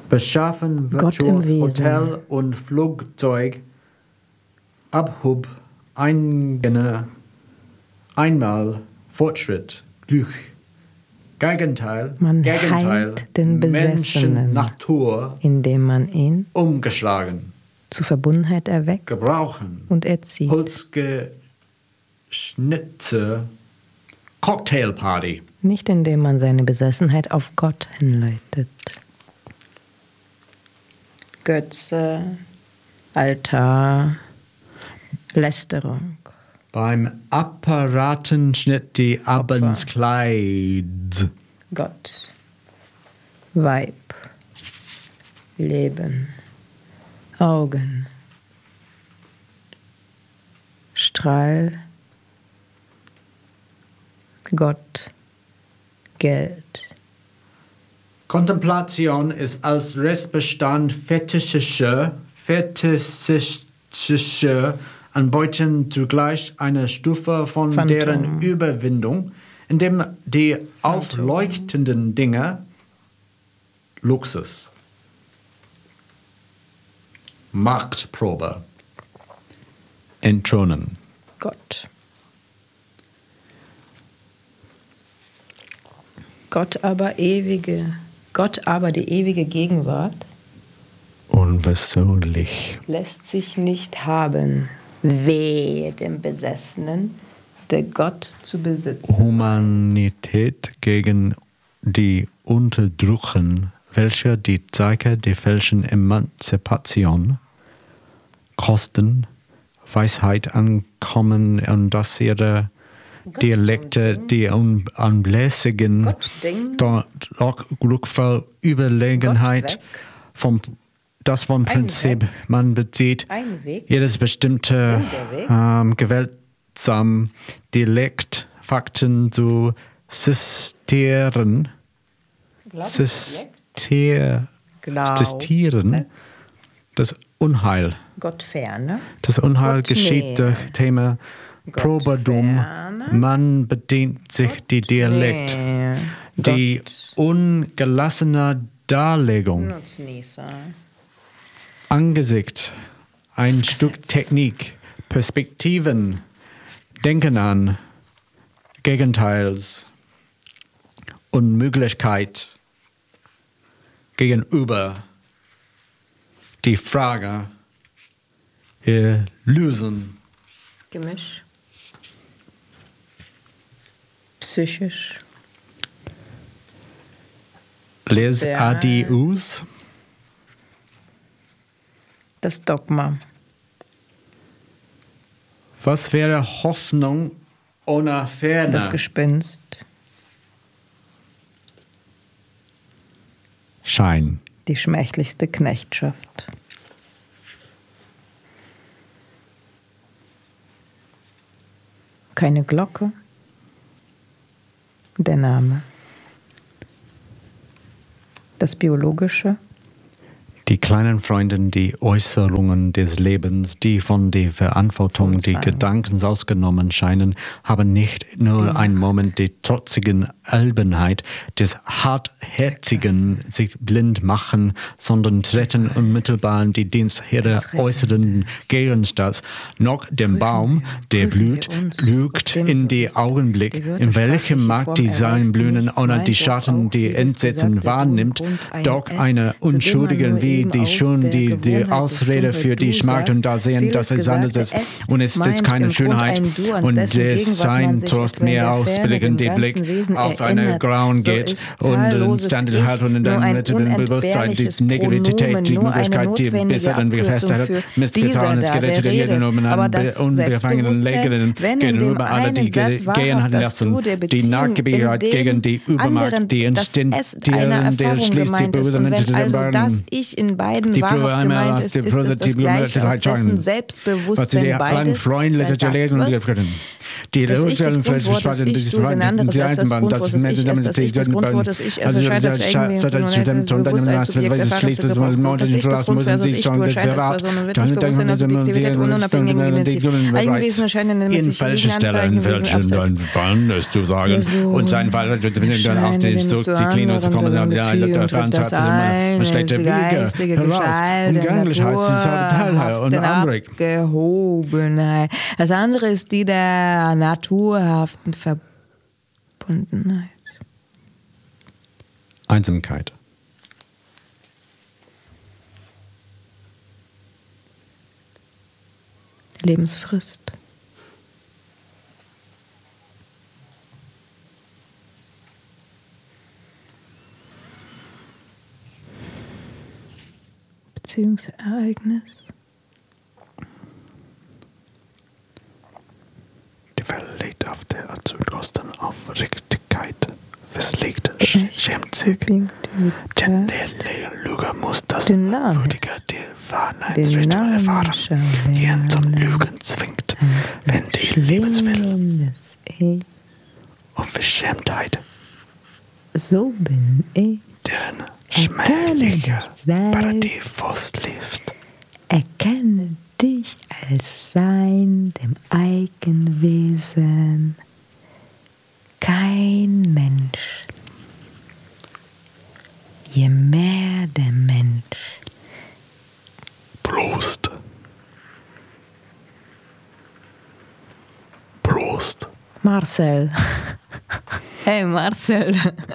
Beschaffen Gott im virtuos Wesen. Hotel und Flugzeug Abhub Eingänge einmal Fortschritt Glück Gegenteil Man heilt den Besessenen, Menschen Natur indem man ihn umgeschlagen zur Verbundenheit erweckt gebrauchen und erzieht. Holzgeschnitzte Cocktailparty. Nicht indem man seine Besessenheit auf Gott hinleitet. Götze, Altar, Lästerung. Beim Apparatenschnitt die Abendskleid. Gott, Weib, Leben, Augen, Strahl, Gott, Geld. Kontemplation ist als Restbestand fetischischer Anbeuten zugleich eine Stufe von Phantom. deren Überwindung, indem die aufleuchtenden Dinge Luxus, Marktprobe, entthronen. Gott. Gott aber die ewige Gegenwart Unversöhnlich. lässt sich nicht haben, wehe dem Besessenen, der Gott zu besitzen. Humanität gegen die Unterdrücken, welche die Zeichen der falschen Emanzipation kosten, Weisheit ankommen und dass ihre Dialekte, die anblässigen, dort glückvoll Überlegenheit, das vom Prinzip man bezieht, jedes bestimmte gewaltsam Dialekt, Fakten zu sistieren, das Unheil. Gott ferne. Das Unheil Gott geschieht näher. durch Thema Proberdum. ferne. Man bedient sich die Dialekt. Nee. Die Gott ungelassene Darlegung. Nutznießer. Angesicht, ein Das Stück Gesetz. Technik, Perspektiven, Denken an, Gegenteils, Unmöglichkeit gegenüber, die Frage, lösen. Gemisch. Psychisch. Les Sehr. ADUs, Das Dogma. was wäre Hoffnung ohne Ferne? Das Gespinst. Schein. Die schmächlichste Knechtschaft. Keine Glocke. Der Name. Das Biologische. Die kleinen Freunde, die Äußerungen des Lebens, die von der Verantwortung, die Zwang. Gedanken ausgenommen scheinen, haben nicht nur einen Moment der trotzigen Albernheit, des hartherzigen sich blind machen, sondern treten unmittelbar in die Dienst ihrer äußeren Gegenstands, noch dem Baum, der blüht, lügt in die Augenblick, in welchem mag die sein Blühen, ohne die Schatten, die Entsetzen wahrnimmt, doch eine unschuldige wie die schon die Ausrede für die Schmach und da sehen, dass es anders ist und es ist keine Schönheit und es sein Trost mehr ausbilligen, die Blick auf eine Grauen geht und Standard hat und in deinem Bewusstsein die Negativität, die Möglichkeit, die besseren gefestigt Missgetan ist gerettet jeden um einen unbefangenen Legenden gegenüber alle, die gehen hat lassen, die Nachgiebigkeit gegen die Übermacht, die Instinktieren, der schließt die Bösen in beiden wahrhaft gemeint ist, ist es das Gleiche, aus dessen Selbstbewusstsein beides zersatt wird. Die das Ich, das Grundwort, das Ich, so ein anderes als das Grundwort, das Ich ist, das Ich, das Grundwort, das Ich, es erscheint als irgendwie bewusst als Subjekt erfahren zu gebrauchen. Das Ich, das Grundwort, das Ich, du erscheint als Person und wird nicht Bewusstsein als Subjektivität unabhängigen Identität. Eigenwesen erscheinen in in falsche Stellen falsch zu sagen. Und sein Fall, wenn dann auch die Klinik zu kommen, dann man schlägt der Wege heraus. Umgänglich heißt es Teilhabe und andere. Abgehobenheit. Das andere ist die der naturhaften Verbundenheit. Einsamkeit. Lebensfrist. Beziehungsereignis. Die Welt liegt auf der Zugunsten auf Richtigkeit. Was liegt? Schämt sich. Denn der Lüge muss das würdige die Wahrheitsrichtung erfahren, die ihn zum Lügen zwingt, wenn die Lebenswille und Verschämtheit. So bin ich. Den schmähliche Paradies liebst. Erkenne dich als Sein dem Eigenwesen. Kein Mensch. Je mehr der Mensch. Prost. Prost. Marcel. Hey Marcel.